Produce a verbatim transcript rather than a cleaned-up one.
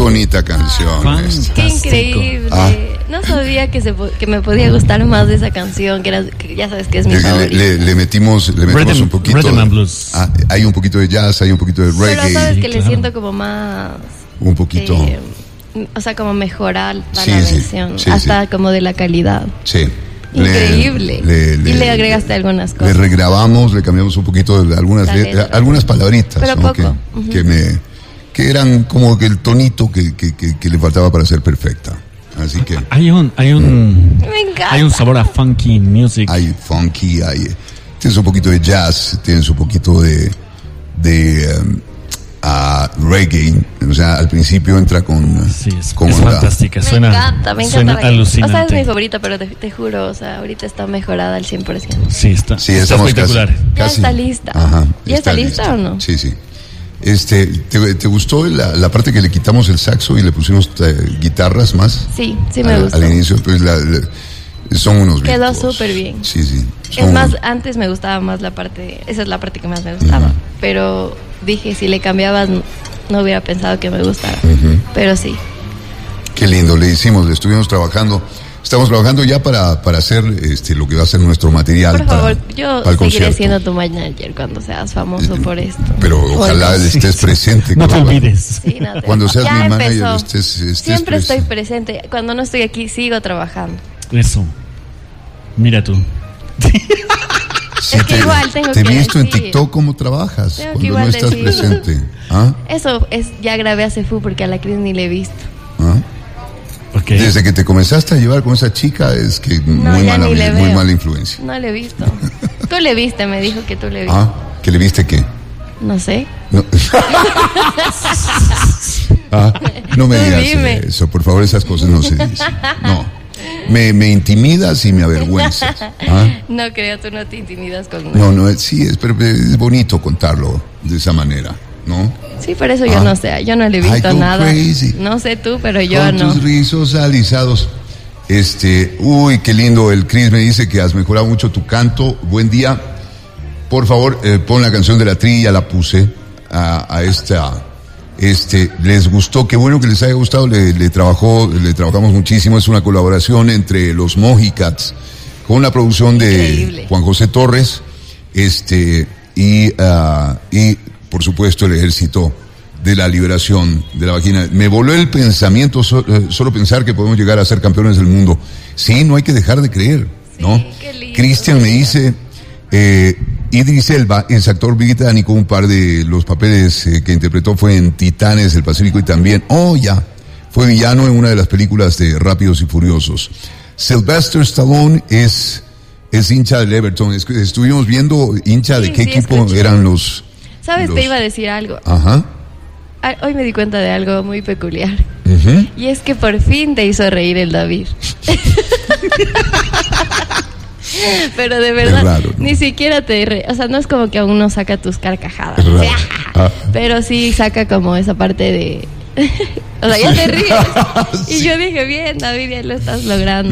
bonita canción esta. Qué increíble. Ah. No sabía que, se, que me podía gustar más de esa canción, que, era, que ya sabes que es mi le, favorita. Le, le metimos, le metimos Rhythm, un poquito. Rhythm and blues. Ah, hay un poquito de jazz, hay un poquito de reggae. Pero sabes Sí, que claro. le siento como más... Un poquito. Eh, o sea, como mejorar la Sí, sí, versión, sí, hasta sí. como de la calidad. Sí. Increíble. Le, le, y le agregaste algunas cosas. Le regrabamos, le cambiamos un poquito de algunas, letra, de, algunas palabritas, pero ¿no? poco. que, Uh-huh. que me que eran como que el tonito que, que, que, que le faltaba para ser perfecta. Así que Hay un, hay un, Me encanta. hay un sabor a funky music. hay funky, hay tienes un poquito de jazz, tienes un poquito de de um, a reggae, o sea, al principio entra con Sí, es, con es la- fantástica. Me Suena, encanta, me encanta. suena la- alucinante. O sea, es mi favorita, pero te, te juro, o sea, ahorita está mejorada al cien por ciento. Sí, está, Sí, está estamos espectacular. casi, Ya casi- está lista. Ajá, ¿Ya está lista o no? Sí, sí. Este, ¿te, te gustó la, la parte que le quitamos el saxo y le pusimos eh, guitarras más? Sí, sí me al, gustó. Al inicio, pues la, la- son unos Quedó virtuosos. súper bien. Sí, sí. Es son más, unos- antes me gustaba más la parte, esa es la parte que más me gustaba, Ujú. pero dije, si le cambiabas, no hubiera pensado que me gustara, Ujú. pero sí. Qué lindo, le hicimos, le estuvimos trabajando. Estamos trabajando ya para, para hacer este, lo que va a ser nuestro material. Por para, favor, yo para el seguiré concierto. siendo tu manager cuando seas famoso por esto. Pero ojalá Bueno, estés presente. No te cuando- olvides. sí, no te- Cuando seas ya mi manager, empezó. estés, estés Siempre estoy presente. presente. Cuando no estoy aquí, sigo trabajando. Eso. Mira tú. Sí, Es que te, igual tengo te he que visto en decir. TikTok cómo trabajas Tengo que cuando no igual estás decir. presente. ¿Ah? Eso es, ya grabé a Cefu porque a la Cris ni le he visto. ¿Ah? Okay. Desde que te comenzaste a llevar con esa chica es que muy ya mala, ni le muy veo. mala influencia. No le he visto. Tú le viste, me dijo que tú le viste. ¿Ah? ¿Que le viste qué? No sé. No, ah, no me Tú digas dime. eso, por favor, esas cosas no se dicen. No, me, me intimidas y me avergüenzas. ¿Ah? No creo, tú no te intimidas con nada. No, no, es- sí, es, pero es bonito contarlo de esa manera, ¿no? Sí, por eso yo Ah. no sé, yo no le he I visto go nada. crazy. No sé tú, pero yo Con no. tus rizos alisados. Este, uy, qué lindo. El Chris me dice que has mejorado mucho tu canto. Buen día. Por favor, eh, pon la canción de la Tri, ya la puse a, a esta. Este, les gustó, qué bueno que les haya gustado. Le, le trabajó, le trabajamos muchísimo. Es una colaboración entre los Mojicats con una producción de Increíble. Juan José Torres. Este, y, ah, y por supuesto el Ejército de la Liberación de la Vagina. Me voló el pensamiento so- eh, solo pensar que podemos llegar a ser campeones del mundo. Sí, no hay que dejar de creer, ¿no? Sí, qué lindo. Cristian me dice, eh, Idris Elba es actor británico, un par de los papeles eh, que interpretó fue en Titanes del Pacífico y también, oh ya, fue villano en una de las películas de Rápidos y Furiosos. Sylvester Stallone es, es hincha del Everton. Es que estuvimos viendo hincha de Sí, qué sí, equipo escuché. eran los... ¿Sabes? los- Te iba a decir algo. Ajá. Ah, Hoy me di cuenta de algo muy peculiar. Ujú. Y es que por fin te hizo reír el David. Pero de verdad, Es raro, ¿no? ni siquiera te re... O sea, no es como que aún no saca tus carcajadas. Es O raro. sea, Ah. pero sí saca como esa parte de... O sea, ya te ríes. Y Sí. yo dije, bien, David, ya lo estás logrando.